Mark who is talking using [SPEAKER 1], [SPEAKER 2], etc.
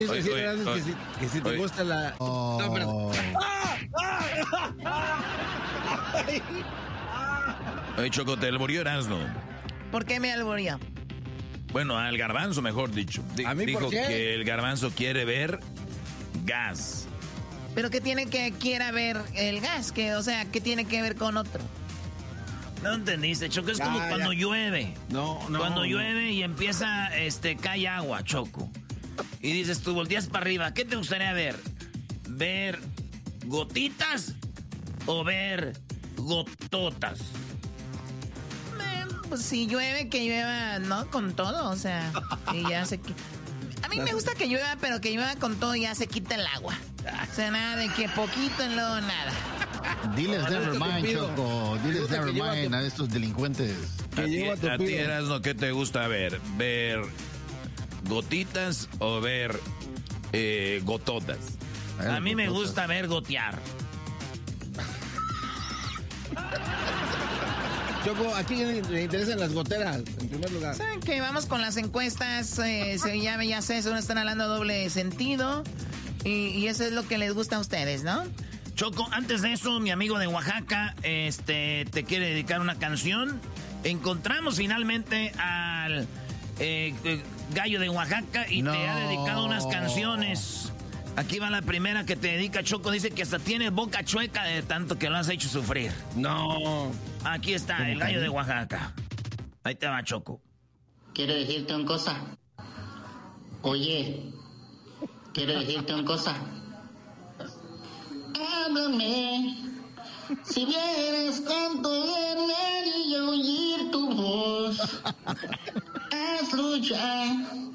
[SPEAKER 1] Que si te gusta la...
[SPEAKER 2] Oh.
[SPEAKER 1] No, pero...
[SPEAKER 3] Oye, Choco, te alburió Erasmo.
[SPEAKER 2] ¿Por qué me alburió?
[SPEAKER 3] Bueno, al garbanzo, mejor dicho.
[SPEAKER 1] ¿A mí
[SPEAKER 3] dijo
[SPEAKER 1] por qué?
[SPEAKER 3] que el garbanzo quiere ver gas.
[SPEAKER 2] ¿Pero qué tiene que quiera ver el gas? O sea, ¿qué tiene que ver con otro?
[SPEAKER 3] No entendiste, Choco, es como cuando llueve.
[SPEAKER 1] No.
[SPEAKER 3] Cuando llueve y empieza, cae agua, Choco. Y dices, tú volteas para arriba, ¿qué te gustaría ver? ¿Ver gotitas o ver gototas?
[SPEAKER 2] Pues si llueve, que llueva, ¿no? Con todo, o sea, y ya se... A mí me gusta que llueva, pero que llueva con todo y ya se quita el agua. O sea, nada de que poquito y luego nada.
[SPEAKER 4] Diles nevermind, Choco. Diles nevermind a estos delincuentes.
[SPEAKER 3] A ti, Erasmo, ¿qué te gusta ver? ¿Ver gotitas o ver gototas? A mí me gusta ver gotear.
[SPEAKER 1] Choco, ¿a quién le interesan las goteras, en primer lugar?
[SPEAKER 2] ¿Saben que vamos con las encuestas? Ya sé, según están hablando doble sentido. Y eso es lo que les gusta a ustedes, ¿no?
[SPEAKER 3] Choco, antes de eso, mi amigo de Oaxaca, te quiere dedicar una canción. Encontramos finalmente al gallo de Oaxaca y te ha dedicado unas canciones. Aquí va la primera que te dedica, Choco. Dice que hasta tiene boca chueca de tanto que lo has hecho sufrir.
[SPEAKER 1] No.
[SPEAKER 3] Aquí está, el gallo de Oaxaca. Ahí te va, Choco.
[SPEAKER 5] Quiero decirte una cosa. Oye, quiero decirte una cosa. Háblame. Si vienes con tu y oír tu voz, hazlo ya.